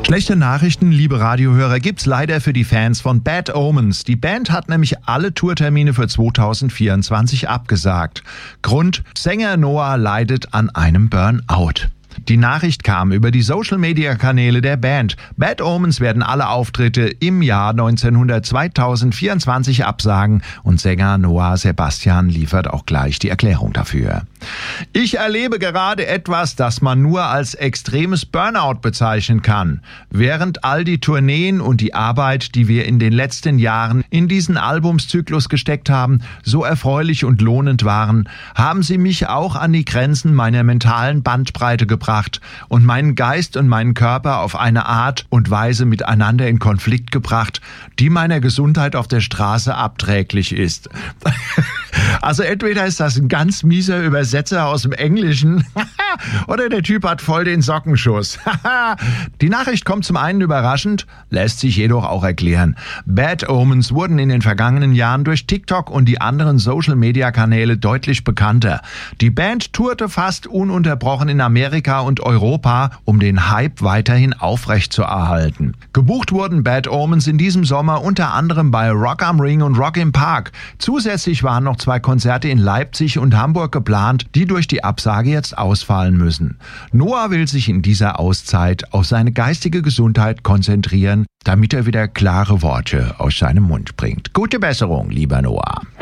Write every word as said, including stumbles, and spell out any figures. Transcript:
Schlechte Nachrichten, liebe Radiohörer, gibt's leider für die Fans von Bad Omens. Die Band hat nämlich alle Tourtermine für zweitausendvierundzwanzig abgesagt. Grund: Sänger Noah leidet an einem Burnout. Die Nachricht kam über die Social-Media-Kanäle der Band. Bad Omens werden alle Auftritte im Jahr neunzehnhundert zweitausendvierundzwanzig absagen und Sänger Noah Sebastian liefert auch gleich die Erklärung dafür. Ich erlebe gerade etwas, das man nur als extremes Burnout bezeichnen kann. Während all die Tourneen und die Arbeit, die wir in den letzten Jahren in diesen Albumszyklus gesteckt haben, so erfreulich und lohnend waren, haben sie mich auch an die Grenzen meiner mentalen Bandbreite gebracht und meinen Geist und meinen Körper auf eine Art und Weise miteinander in Konflikt gebracht, die meiner Gesundheit auf der Straße abträglich ist. Also entweder ist das ein ganz mieser Übersetzer aus dem Englischen oder der Typ hat voll den Sockenschuss. Die Nachricht kommt zum einen überraschend, lässt sich jedoch auch erklären. Bad Omens wurden in den vergangenen Jahren durch TikTok und die anderen Social-Media-Kanäle deutlich bekannter. Die Band tourte fast ununterbrochen in Amerika und Europa, um den Hype weiterhin aufrechtzuerhalten. Gebucht wurden Bad Omens in diesem Sommer unter anderem bei Rock am Ring und Rock im Park. Zusätzlich waren noch zwei Konzerte in Leipzig und Hamburg geplant, die durch die Absage jetzt ausfallen müssen. Noah will sich in dieser Auszeit auf seine geistige Gesundheit konzentrieren, damit er wieder klare Worte aus seinem Mund bringt. Gute Besserung, lieber Noah.